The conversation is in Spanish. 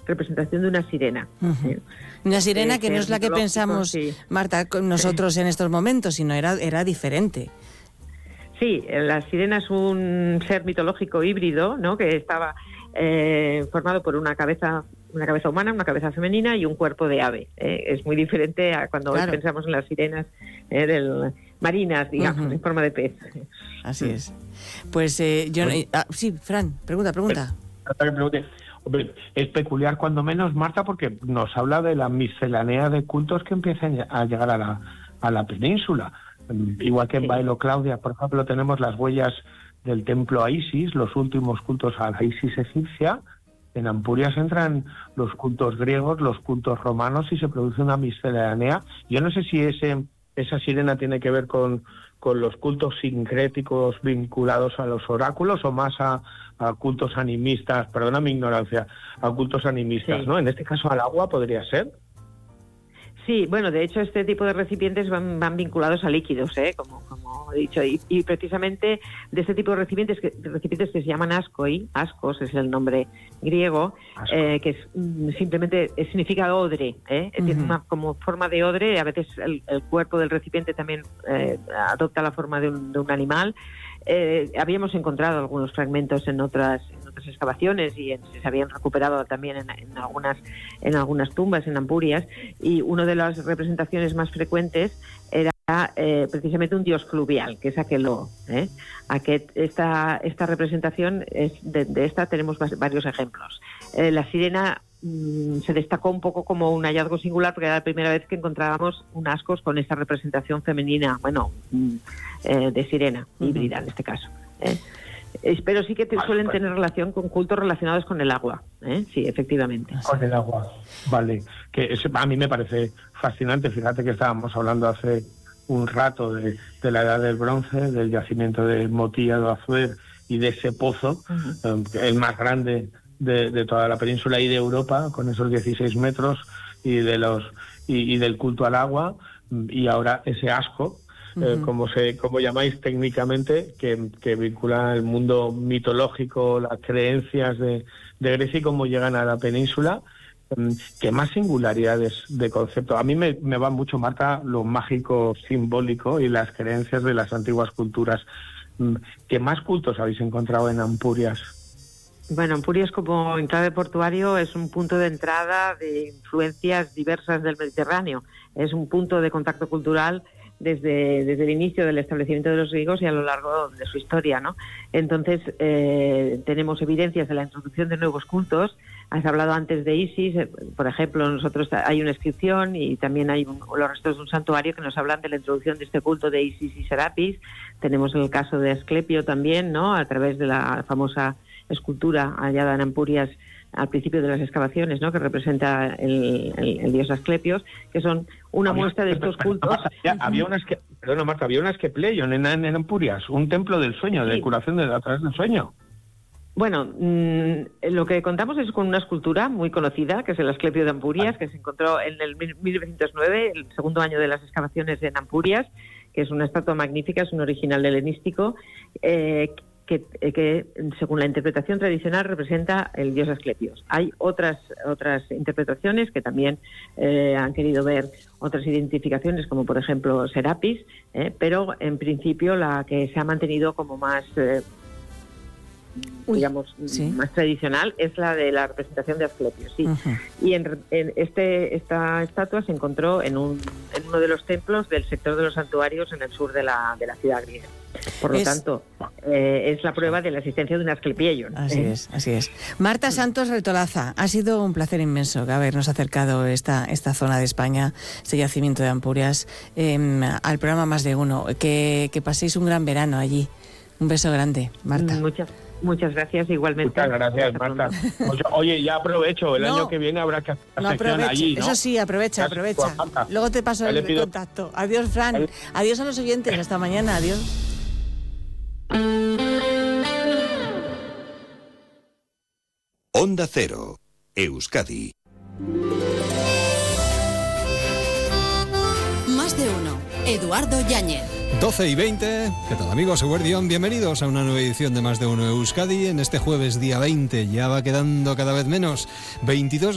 representación de una sirena. Una sirena que no es la que pensamos, sí. Marta, con nosotros en estos momentos, sino era diferente. Sí, la sirena es un ser mitológico híbrido, ¿no? Que estaba formado por una cabeza humana, una cabeza femenina y un cuerpo de ave. Es muy diferente a cuando hoy pensamos en las sirenas marinas, digamos, en forma de pez. Así es. Pues sí, Fran, pregunta. Hombre, es peculiar cuando menos, Marta, porque nos habla de la miscelánea de cultos que empiezan a llegar a la península. Igual que en Bailo Claudia, por ejemplo, tenemos las huellas del templo a Isis, los últimos cultos a la Isis egipcia. En Ampurias entran los cultos griegos, los cultos romanos y se produce una miscelánea. Yo no sé si esa sirena tiene que ver con los cultos sincréticos vinculados a los oráculos o más a cultos animistas, perdona mi ignorancia, a cultos animistas, ¿no? En este caso al agua podría ser. Sí, bueno, de hecho este tipo de recipientes van vinculados a líquidos, como he dicho, y precisamente de este tipo de recipientes que se llaman ascos es el nombre griego, que simplemente significa odre, tiene como forma de odre. A veces el cuerpo del recipiente también adopta la forma de un animal. Habíamos encontrado algunos fragmentos en otras excavaciones y se habían recuperado también en algunas tumbas en Ampurias, y una de las representaciones más frecuentes era precisamente un dios fluvial, que es Aqueloo. Esta representación de esta tenemos varios ejemplos. La sirena se destacó un poco como un hallazgo singular porque era la primera vez que encontrábamos un ascos con esta representación femenina, de sirena, híbrida en este caso. Pero sí que suelen tener relación con cultos relacionados con el agua, sí, efectivamente. Con el agua, vale. Que a mí me parece fascinante. Fíjate que estábamos hablando hace un rato de la edad del bronce, del yacimiento de Motilla de Azuer y de ese pozo, el más grande de toda la península y de Europa, con esos 16 metros, y del culto al agua, y ahora ese asco, como llamáis técnicamente, que vincula el mundo mitológico, las creencias de Grecia y cómo llegan a la península. ¿Qué más singularidades de concepto? A mí me va mucho, Marta, lo mágico simbólico y las creencias de las antiguas culturas. ¿Qué más cultos habéis encontrado en Ampurias? Bueno, Ampurias como enclave portuario es un punto de entrada de influencias diversas del Mediterráneo. Es un punto de contacto cultural desde el inicio del establecimiento de los griegos y a lo largo de su historia, ¿no? Entonces, tenemos evidencias de la introducción de nuevos cultos. Has hablado antes de Isis, por ejemplo, nosotros hay una inscripción y también hay los restos de un santuario que nos hablan de la introducción de este culto de Isis y Serapis. Tenemos el caso de Asclepio también, ¿no? A través de la famosa escultura hallada en Ampurias al principio de las excavaciones, ¿no? Que representa el dios Asclepios, que son una muestra de estos cultos. Había un Asclepeion en Ampurias, un templo del sueño, de curación a través del sueño. Bueno, lo que contamos es con una escultura muy conocida, que es el Asclepio de Ampurias, que se encontró en el 1909, el segundo año de las excavaciones en Ampurias, que es una estatua magnífica, es un original helenístico, que según la interpretación tradicional representa el dios Asclepios. Hay otras interpretaciones que también han querido ver otras identificaciones, como por ejemplo Serapis, pero en principio la que se ha mantenido como más más tradicional es la de la representación de Asclepios, sí. Y esta estatua se encontró en uno de los templos del sector de los santuarios en el sur de la ciudad griega. Por lo tanto, es la prueba de la existencia de un Asclepeion. Así es. Marta Santos Retolaza, ha sido un placer inmenso habernos acercado esta zona de España, este yacimiento de Ampurias, al programa Más de Uno. Que paséis un gran verano allí. Un beso grande, Marta. Muchas gracias, igualmente. Muchas gracias, Marta. Oye, ya aprovecho, el año que viene habrá que hacer la sección allí, ¿no? Eso sí, aprovecha. Luego te paso el contacto. Adiós, Fran. Adiós a los oyentes. Hasta mañana. Adiós. Onda Cero, Euskadi. Más de uno. Eduardo Yáñez. 12:20, ¿qué tal amigos? Eguerdión, bienvenidos a una nueva edición de Más de Uno Euskadi en este jueves día 20, ya va quedando cada vez menos, 22